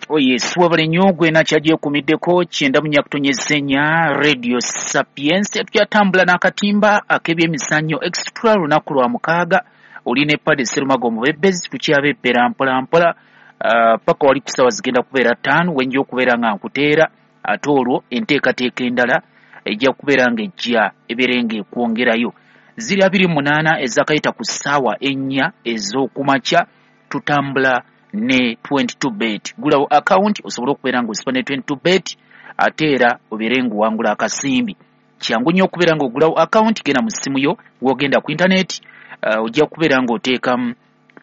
Oye swabale nyogwe na chaje kumiddeko kyenda munyakutonyezenya Radio Sapiens ekyatambula n'akatimba akebye misanyo extra lunaku lwa mukaaga oline pade serumago mu bebezi tukyabebbera mpola paka wali kusawa zigenda kubeera 5 wenjo okubeera nga nkuteera ate olwo enteekateeka endala ejja kubeera nga ejja eberenge kwongerayo ziri 28 ezakayita ku ssaawa 4 ez'okumakya tutambula ne 22bet gulawo account osobola okubeera nga osipa ne 22bet ate era obeere nga wangula akasimbi kyangu nnyo okubeera nga ogulawo account genda mu ssimu yo wogenda ku internet ojja kubeera nga oteekamu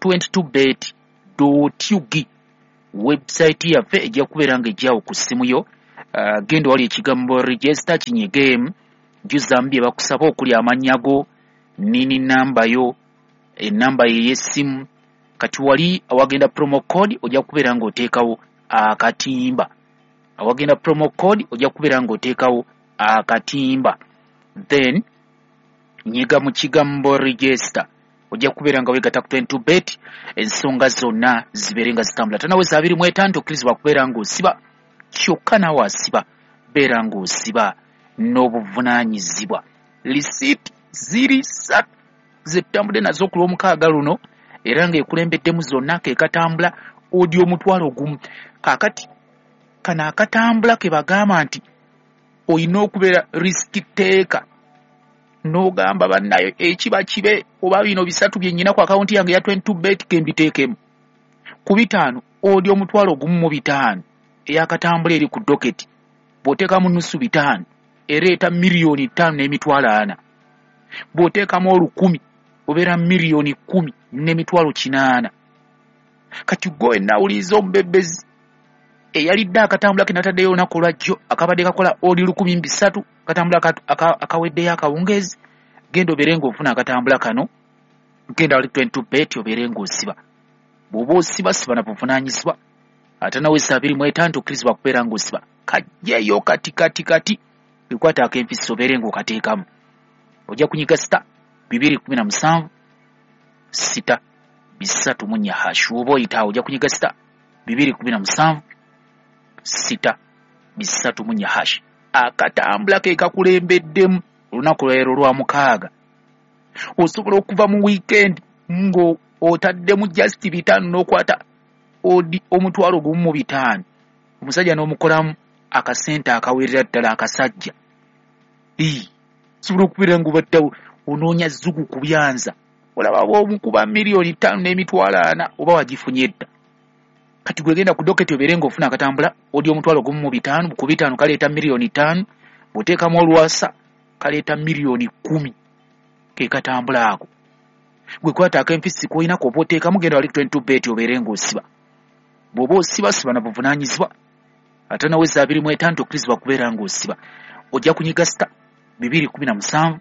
22bet.ug website yaffe ejja kubeera nga ejjaawo ku ssimu yo genda wali ekigambo register kinyegemu juzambi bye bakusaba okuli amannya go nini namba yo enamba y'essimu kati wali awagenda promo code ojja kubeera nga oteekawo akatimba awagenda promo code ojja kubeera nga oteekawo akatimba then nyiga mu kigambo register ojja kubeera nga weegata ku 22bet ensonga zonna zibeere nga zitambula tanaweza 25 okkirizibwa kubeera nga osiba kyokka nawe asiba beera nga osiba n'obuvunaanyizibwa receipt ziri ssatu zetambudde nazo ku lw'omukaaga luno era ng'ekulembeddemu zonna ke katambula audio omutwalo gumu kaakati kana akatambula ke bagamba nti olina okubeera risk taker n'ogamba bannayo ekiba kibe oba bino bisatu bye nnyina ku akawunti yange ya 22bet ke mbiteekemu ku 5 audio omutwalo gumu mu 5 eyakatambula eri ku doketi bw'oteekamu nusu 5 ereeta miliyoni 5 n'emitwalo 4 bw'oteekamu 10,000 obeera miliyoni 10 n'emitwalo 8 kati gwe nawuliza omubebezi eyalidde akatambula ke nataddeyo olunaku olwajjo akabadde kakola odi 1,300 katambula akaweddeyo akawungeezi genda obeere ng'ofuna akatambula kano genda wali 22bet obeere ng'osiba bw'oba osiba siba na buvunaanyizibwa ate nawe 25 okkirizibwa kubeera ng'osiba kajjeyo kati ekwata ak'empisi obeere ng'okateekamu ojja kunyiga star 217 6 3 hash oba oyitaawo ojja kunyiga star 217 6 3 hash akatambula ke kakulembeddemu olunaku lwero lwa mukaaga osobola okuva mu weekend ngo otaddemu just 5 n'okwata odi omutwalo gumu mu 5 omusajja n'omukolamu akasente akawerera ddala akasajja sobola okubeera ng'obattawo onoonya zzugu ku byanza olaba bw'omukuba miliyoni 5 n'emitwalo 4 oba wagifunye dda kati gwegenda ku doketi obeere ng'ofuna akatambula odi omutwalo gumu mu 5 ku 5 kaleeta miliyoni 5 bw'oteekamu olwasa kaleeta miliyoni 10 ke katambula ako gwe kwata ak'empisi koyina koba oteekamu genda wali 22bet obeere ng'osiba bw'oba osiba siba na buvunaanyizibwa ate naweza 25 okkirizibwa kubeera ng'osiba ojja kunyiga star 217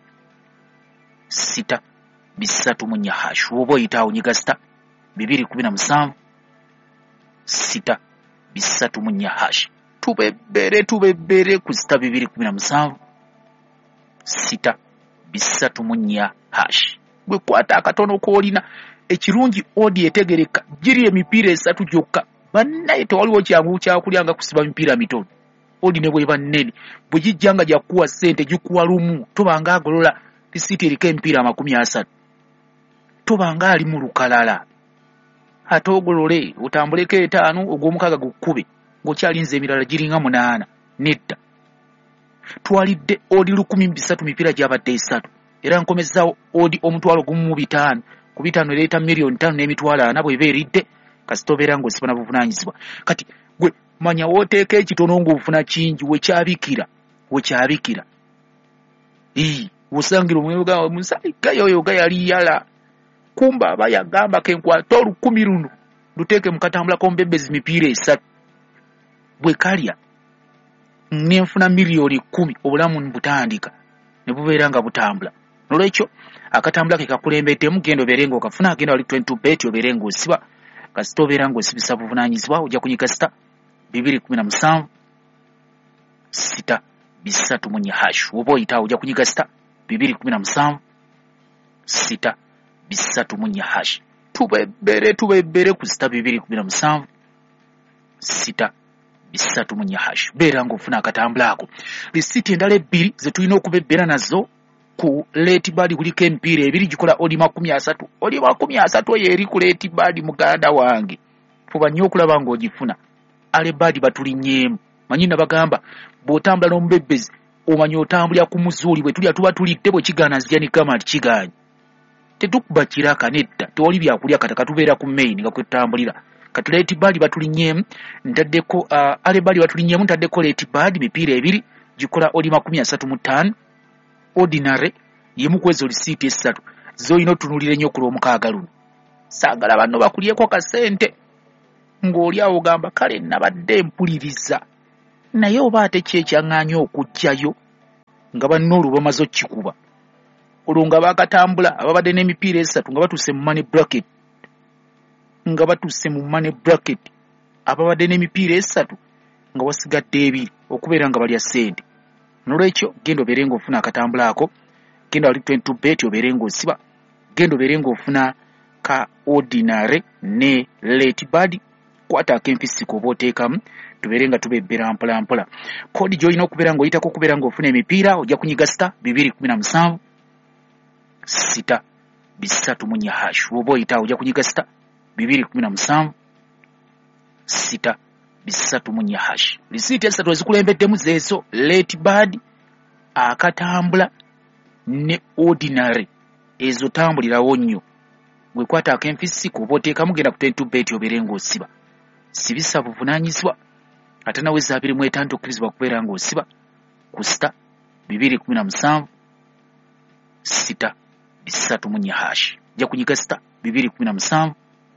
6 3 hash oba oyitaawo nyiga star 217 6 3 hash tubebere ku star 217 6 3 hash gwe kwata akatono koolina ekirungi odi etegereka giri emipiira 3 gyokka bannaye tewaliwo kyangu kyakulyanga kusiba mipiira mitono odi ne bweba nnene bwe gijjanga gyakuwa ssente gikuwa lumu tobanga agolola lisiti eriko emipiira 30 tobanga ali mu lukalala ate ogolole otambuleko 5 ogw'omukaaga gukkube ng'okyalinza emirala giringa 8 nedda twalidde odi 1,300 mipiira gyabadde 3 era nkomezaawo odi omutwalo gumu mu 5 ku 5 ereeta miliyoni 5 n'emitwalo 4 bw'eba eridde kasita obeera ng'osiba na buvunaanyizibwa kati gwe manya wooteeka ekitono ng'ofuna kingi wekyabikira wosangira omwebwa omusajja oyo gayali yala kumba bayagamba kenkwata 10,000 luno luteeke mu katambula k'omubebezi mipiira 3 bwe kalya nenfuna miliyoni 10 obulamu butandika ne bubeera nga butambula nolwekyo akatambula ke kakulembeddemu genda obeere ng'okafuna agenda wali 22bet obeere ng'osiba kasita obeera ng'osibisa buvunaanyizibwa ojja kunyiga star 217 6 3 hash oba oyitaawo ojja kunyiga star 217 6 3 hash tubebere ku star 217 6-3 beera ng'ofuna akatambula ako. Lisiiti endala ebbiri ze tulina okubebbera nazo ku Late Bad kuliko emipiira ebiri gikola oli 30. Oli 30 oyo eri ku Late Bad muganda wange. Fuba nnyo okulaba ng'ogifuna. Ale Bad batulinnyeemu. Manyi nabagamba bw'otambula n'omubebbezi omanyi otambulira ku muzuuli bwe tulya tuba tulidde bwe kigaana nzija ne kama kiganye. Tetukuba kiraka nedda tewali byakulya kataka tubeera ku main nga kwetambulira. Kati Late Bad batulinnyeemu ntaddeko Ale Bad batulinnyeemu ntaddeko Late Bad mipiira ebiri gikola oli 35. Ordinary yemu kwezo lisiiti 3 zoyina otunulire nnyo ku Lwomukaaga luno. Saagala banno bakulyeko kasente ng'oli awo gamba kale nabadde mpuliriza naye oba ate kyekyaŋŋaanya okujjayo nga banno olwo bamaze okkikuba olwo nga baakatambula ababadde n'emipiira 3 nga batuuse mu money bracket ababadde n'emipiira 3 nga wasigadde 2 okubeera nga balya ssente. Nolwekyo genda obeere ng'ofuna akatambula ako, genda wali 22 bet obeere ng'osiba, genda obeere ng'ofuna ka Ordinary ne Late Bad. Kwata ak'empisi koba oteekamu tubeere nga tubebbera mpola mpola. Kodi gy'olina okubeera ng'oyitako okubeera ng'ofuna emipiira ojja kunyiga *217 6-3 oba oyita ojja kunyiga *217 6-3. Lisiiti 3 ezikulembeddemu zeezo Late Bad, akatambula ne Ordinary. Ezo tambulirawo nnyo. Gwe kwata ak'empisi koba oteekamu genda ku 22 bet obeere ng'osiba. Sibisa buvunaanyizibwa ate nawe za 25 okkirizibwa kubeera ng'osiba ku *217 6-3 ojja kunyiga *217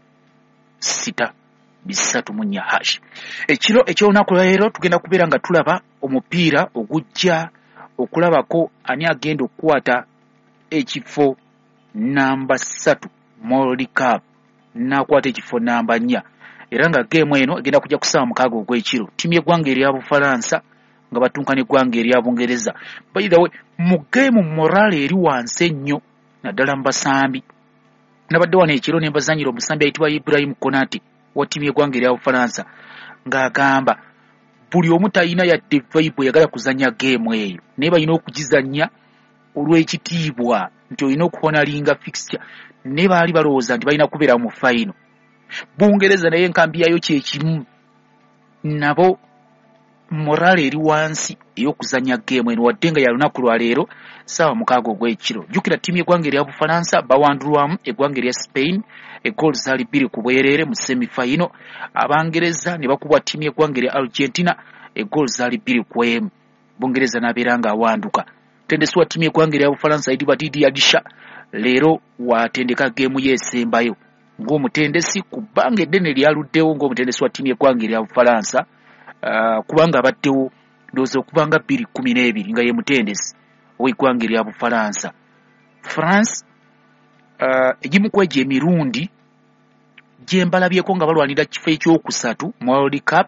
6-3. Ekiro eky'olunaku lwaleero tugenda kubeera nga tulaba omupiira ogujja okulabako ani agenda okukwata ekifo namba 3 World Cup n'akwata ekifo namba 4. Era nga geemu eno egenda kujja ku ssaawa 6 ogw'ekiro. Ttiimu y'eggwanga erya Bufalansa nga batuuka n'eggwanga erya Bungereza. By the way, mu geemu morale eri wansi ennyo naddala mu basambi. Nabadde wano ekiro ne mbazanyira omusambi ayitibwa Ibrahim Konate wa ttiimu y'eggwanga erya Bufalansa ng'agamba buli omu talina yadde vibe yagala kuzanya geemu eyo naye balina okugizanya olw'ekitiibwa nti olina okuhonalinga fixture. Ne baali balowooza nti balina kubeera mu final. Bungereza naye enkambi yayo kyekimu nabo morale eri wansi ey'okuzanya geemu eno wadde nga ya lunaku lwaleero ssaawa 6 ogw'ekiro. Jjukira ttiimu y'eggwanga erya Bufalansa bawandulwamu eggwanga erya Spain egoolu zaali 2 ku bwereere mu semi-final. Abangereza ne bakubwa ttiimu y'eggwanga erya Argentina egoolu zaali 2 ku 1. Bungereza n'abeera ng'awanduka. Mutendesi wa ttiimu y'eggwanga erya Bufalansa ayitibwa Didier Deschamps leero watendeka geemu y'esembayo ng'omutendesi ku bbanga eddene lyaluddewo ng'omutendesi wa ttiimu y'eggwanga erya Bufalansa kubanga abaddewo ndowooza okubanga 2012 nga ye mutendesi ow'eggwanga erya Bufalansa. France egimu ku egyo emirundi gye mbalabyeko nga balwanira kifo ekyokusatu mu World Cup.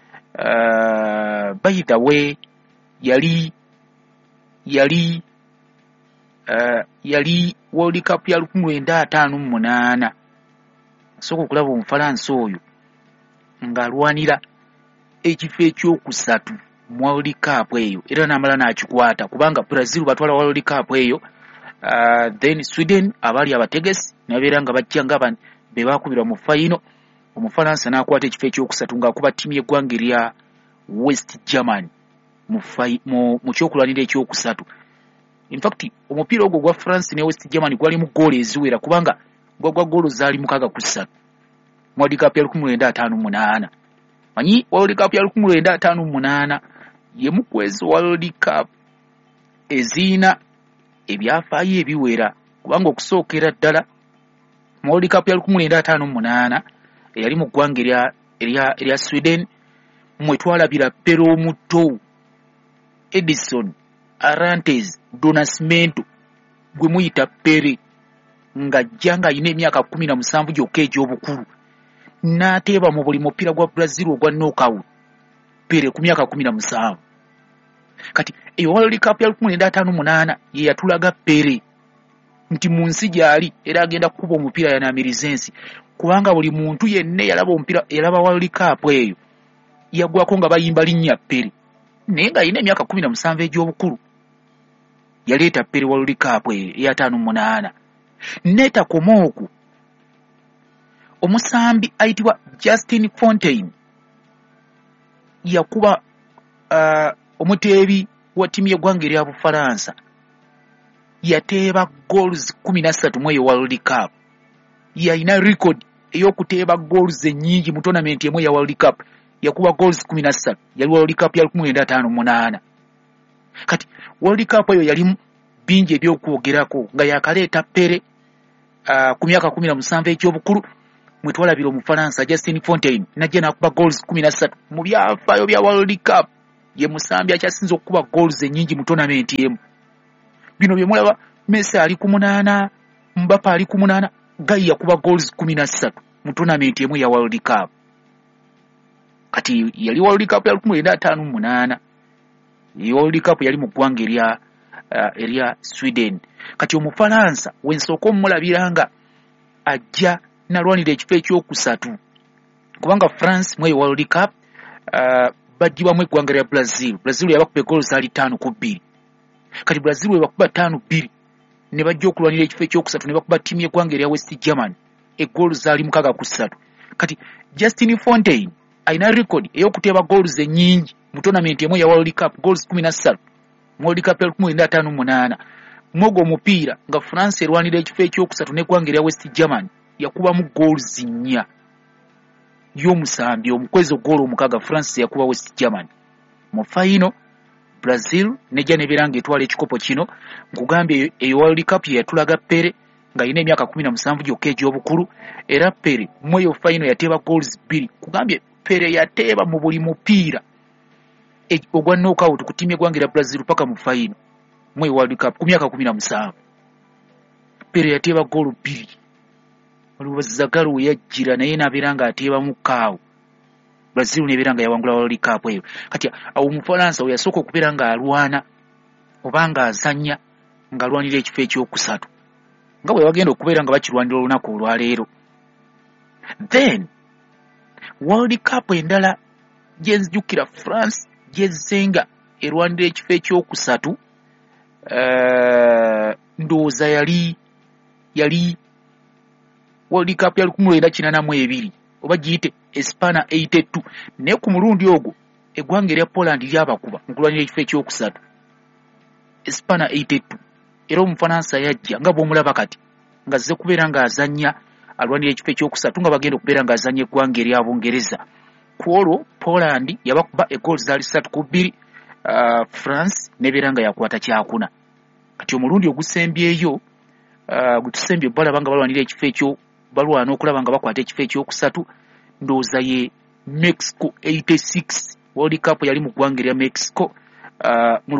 By the way yali World Cup ya 1958 soko okulaba Omufalansa oyo ng'alwanira ekifo ekyokusatu mu World Cup eyo era n'amala n'akikwata kubanga Brazil batwala World Cup eyo. Then Sweden abaali abategesi nabeera nga bajja nga be baakubirwa mu final. Omufalansa n'akwata ekifo ekyokusatu ng'akuba ttiimu y'eggwanga erya West Germany mu kyokulwanira ekyokusatu. In fact omupiira ogwo gwa France ne West Germany gwali mu goolo eziwera kubanga gwa goolo zaali 6-3 mu World Cup ya 1958. Manyi World Cup ya 1958 yemu kwezo World Cup ezina ebyafaayo ebiwera kubanga okusookera ddala mu World Cup ya 1958 eyali mu ggwanga erya Sweden mwe twalabira Pero omuto, Edison, Arantes, Do Nascimento gwe muyita Pere ng'ajja ng'alina emyaka 17 gyokka egy'obukulu n'ateeba mu buli mupiira gwa Brazil ogwa knockout Pere ku myaka 17. Kati eyo World Cup ya 1958 ye yatulaga Pere nti mu nsi gyali era agenda kukuba omupiira yanamiriza ensi kubanga buli muntu yenna yalaba omupiira yalaba World Cup eyo yagwako nga bayimba linnya Pele naye nga alina emyaka 17 egy'obukulu yaleeta Pele World Cup eya 58 neta komooku omusambi ayitibwa Justin Fontaine yakuba omuteebi wa timu y'eggwanga erya Bufalansa yateeba goals 13 mu eyo World Cup yalina record ey'okuteeba goals ennyingi mu tournament emu ya World Cup yakuba goals 13 yali World Cup ya 1958 kati World Cup eyo yali bingi ebyokwogerako nga yakaleeta Pele ku myaka 17 egy'obukulu mwe twalabira Omufalansa Justin Fontaine najja n'akuba goals 13 mu byafaayo bya World Cup ye musambi akyasinze okukuba goals ennyingi mu tournament emu bino bye mulaba Messi ali ku 8 Mbappe ali ku 8 Gai yakuba goals 13 mu tournament emu ya World Cup kati yali World Cup ya 1958 World Cup yali mu ggwanga erya Sweden kati Omufalansa wensooka omulabiranga ajja nalwanira ekifo ekyokusatu kubanga France mu World Cup bajjibwa mu eggwanga lya Brazil yabakuba goals ali 5-2 kati Brazil webakuba 5-2 ne bajja okulwanira ekifo ekyokusatu ne bakuba timu y'eggwanga erya West Germany goals ali 6-3 kati Justin Fontaine alina record ey'okuteeba goals ennyingi mu tournament emu ya World Cup goals 13 mu World Cup ya 1958 mwogo omupiira nga France erwanira ekifo ekyokusatu n'eggwanga erya West Germany yakubamu goals 4 y'omusambi omukwezo goal 6 France yakuba West Germany mu final Brazil nejja neberanga etwala ekikopo kino nkugambye eyo World Cup yatulaga Pele nga yina emyaka 17 gyokka egy'obukulu era Pele mu eyo final yateeba goals 2 kugambye Pele yateeba mu buli mupiira ogwa knockout ku timu y'eggwanga erya Brazil paka mu final mu World Cup ku myaka 17 Pele yateeba goal 2 olubazagalo yajjira naye naberanga ateeba mu kaawo Brazil neberanga yawangula World Cup eyo kati awo Omufalansa yasooka okubeera nga alwana obanga azanya nga alwanira ekifo ekyokusatu nga bwe bagenda okubeera nga bakirwanira olunaku olwaleero then World Cup endala gyenzijukira France gyezenga erwanira ekifo ekyokusatu ndowooza yali World Cup ya 1982 oba giyite Espana 82 naye ku mulundi ogwo eggwanga erya Poland lyabakuba nkulwanira ekifo ekyokusatu Espana 82 era Omufalansa yajja nga bw'omulaba kati nga azze kubeera nga azanya alwanira ekifo ekyokusatu nga bagenda okubeera nga azanya eggwanga erya Bungereza ku olwo Poland yabakuba goals zaali 3-2 France nebeera nga yakwata kyakuna kati omulundi ogusembyeyo gutusembye balaba nga balwanira ekifo ekyo balwana okulaba nga bakwata ekifo ekyokusatu ndowooza ye Mexico 86 World Cup yali mu ggwanga erya Mexico mu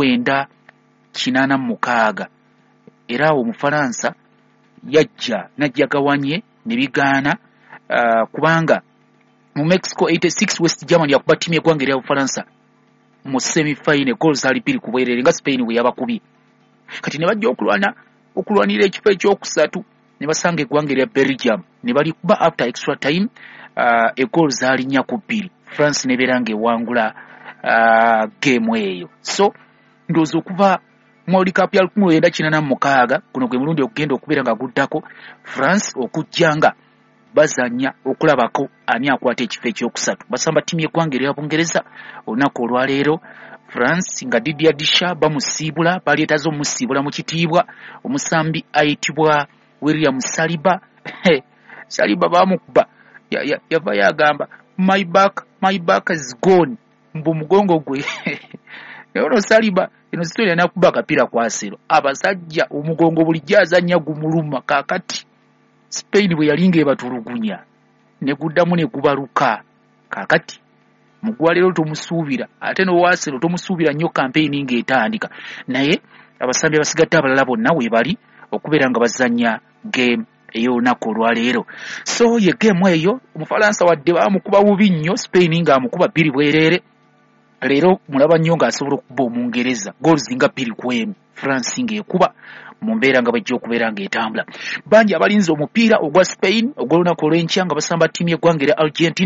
1986 era awo Omufalansa najja gawanye ne bigaana kubanga mu Mexico 86 West Germany yakuba timu y'eggwanga erya Bufalansa mu semi-final goals ali 2 ku bwerere nga Spain bwe yabakubye kati ne bajja okulwanira ekifo ekyokusatu ne basanga eggwanga erya Belgium ne balikuba after extra time goals ali 4-2 France neberanga ewangula game eyo so ndowooza okuva mu World Cup ya 1986 kuno gwe mulundi okugenda okubeera nga guddako France okujjanga bazanya okulabako ani akwata ekifo ekyokusatu basamba timu y'eggwanga erya Bungereza olunaku olwaleero France nga Didier Deschamps bamusiibula baleetazo omusiibula mu kitiibwa omusambi ayitibwa William Saliba Saliba bamukuba yava yagamba my back is gone mbu mugongo gwe Ono Saliba eno story anakuba kapira kwa Asero abasajja omugongo bulijja azanya gumuluma kakati Spain bwe yalinga ebatulugunya ne guddamu ne kubaluka kakati mugwalero tomusuubira ate no Asero tomusuubira nnyo campaign ng'etandika naye abasambi abasigatta abalala bonna we bali okubeera nga bazanya game eyo nako olwaleero so ye game eyo Omufalansa wadde bamukuba bubi nnyo Spain nga amukuba 2 bwerere leero mulaba nnyo ng'asobola okuba Omungereza goals nga 2-1 France ng'ekuba mu mbeera nga bajja okubeera ng'etambula bangi abalinze omupiira ogwa Spain ogw'olunaku olw'enkya nga basamba ttiimu y'eggwanga erya Argentina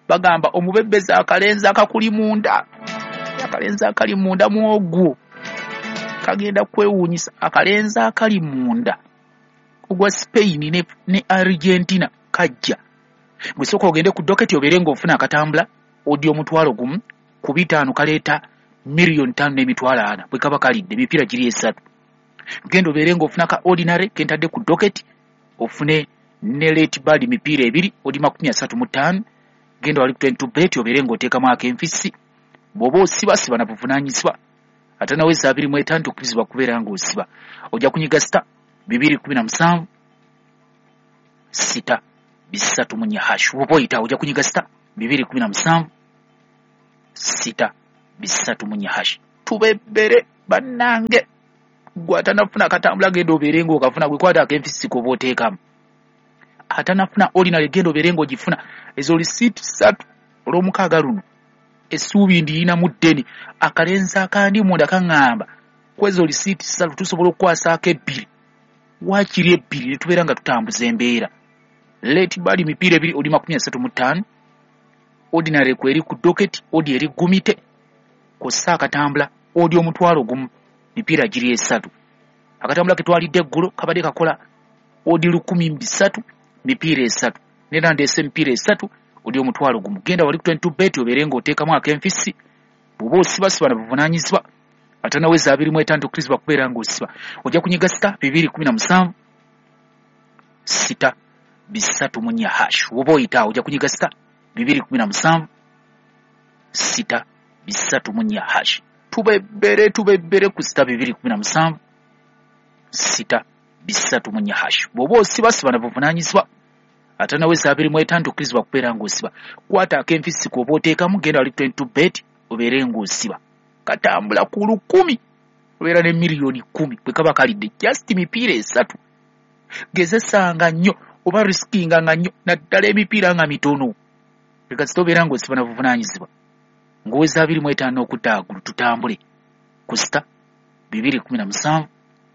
bagamba omubebeza akalenza akakuli munda akalenza akali munda muogo kagenda kwewuunyisa akalenza akali munda ogwa Spain ne Argentina kajja gwe soko ogende ku doketi oberenga ofuna akatambula odi omutwalo gumu ku 5 kaleeta $5,400,000 bwe kaba kalidde emipiira giri 3 genda oberenga ofuna ka ordinary kentadde ku doketi ofune ne late bad emipiira 2 odi 35 genda wali 22 bet oberenga oteekamu ak'enfisi bw'oba osibasiba na buvunaanyizibwa ate nawe 25 okubizibwa kubeera ng'osiba ojja kunyiga star 217 6 bisatu munye hash wobo ita ojja kunyiga star 217 6 bisatu munye hash tubebere bannange gwatanafuna katambula gendo oberengo okafuna gwe kwata ak'enfisi ko boteekamu atanafuna ordinary gendo oberengo ogifuna ezo receipt 3 olw'omukaaga luno essuubi ndiyina mu ddeni akalenza akandi munda kaŋŋamba kwezo receipt 3 tusobola okukwasaako 2 waakiri 2 ne tubeera nga tutambuza embeera late bali mipiira 2 odi 35 ordinary kweri ku docket odi eri gumite kosa akatambula odi omutwalo gumu mipiira giri 3 akatambula ke twalidde eggulo kabadde kakola odi 1,300 mipiira 3 nera ndese mipiira 3 odi omutwalo gumu genda wali 22 bet oberenga oteekamu ak'enfisi bw'oba osibasiba na buvunaanyizibwa ate nawe 25 okkirizibwa kubeera ng'osiba ojja kunyiga star 217 6 bisatu munye hash woba oyita ojja kunyiga star 217 6 bisatu munye hash tubebere ku star 217 6 bisatu munye hash bw'oba osibasiba na buvunaanyizibwa ate nawe 25 okkirizibwa kubeera ng'osiba kwata ak'enfisi k'oba oteekamu genda wali 22 bet obeere ng'osiba katambula ku 10,000 obeera ne $1,010,000 bwe kaba kalidde just mipiira 3 gezesanga nnyo oba riskinga nga nnyo naddala emipiira nga mitono leka zitobeera ng'osiba na buvunaanyizibwa ng'oweza 25 okutaagulu tutambule ku star 217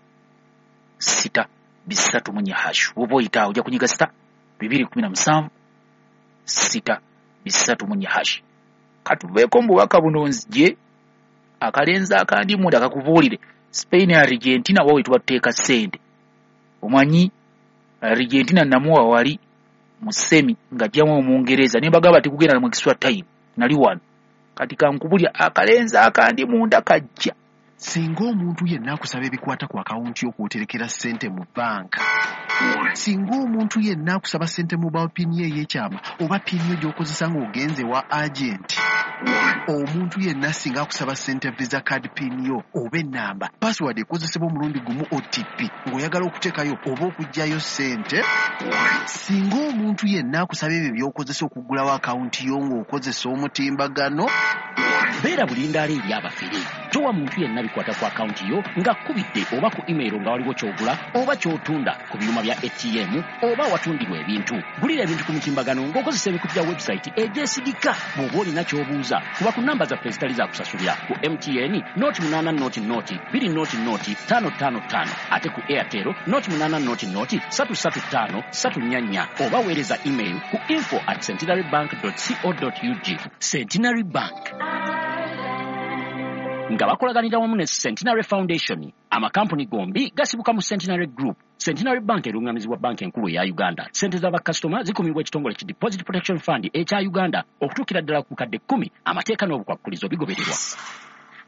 6 bisatu munye hash woba oyita ojja kunyiga star 217 6 bisatu munye hash katuveeko mu bubaka buno nzije akalenza akandi munda kakubuulire Spain ya Argentina wawe tubateeka ssente omanyi Argentina namuwa wali mu semi nga jamu Omungereza ne bagaba tikugenda mu extra time nali wano kati kankubulya akalenza akandi munda kajja singa omuntu yenna akusaba ebikwata ku akawunti y'okwoterekera ssente mu banka singa omuntu yenna akusaba ssente mu pini ey'ekyama oba pini gy'okozesa ng'ogenze wa agenti omuntu yenna singa akusaba ssente visa card pin yo oba ennamba password ekozesebwa omulundi gumu OTP ng'oyagala okuteekayo oba okuggyayo ssente singa omuntu yenna akusaba ebyo by'okozesa okuggulawo akawunti yo ng'okozesa omutimbagano beera bulindaala eri abafere towa muntu yenna bikwata ku akawunti yo nga kkubidde oba ku email nga waliwo ky'ogula oba ky'otunda ku byuma bya ATM oba watundirwa ebintu gulira ebintu ku mutimbagano ng'okozesa ebikutu bya website egyesigika bw'oba olina ky'obuuza kuba ku namba zaffe ezitali za kusasulira ku MTN noti 8 2 555 ate ku Airtel noti 8 335 344 oba weereza email ku info@centenarybank.co.ug. Centenary Bank nga bakolaganira wamu ne Centenary Foundation amakampuni gombi gasibuka mu Centenary Group. Centenary Bank erungamizibwa banka enkulu eya Uganda. Sente z'abakasitoma zikumibwa ekitongole ki Deposit Protection Fund ekya Uganda okutuukira ddala ku kadde 10 amateeka n'obukwakkulizo bigobererwa.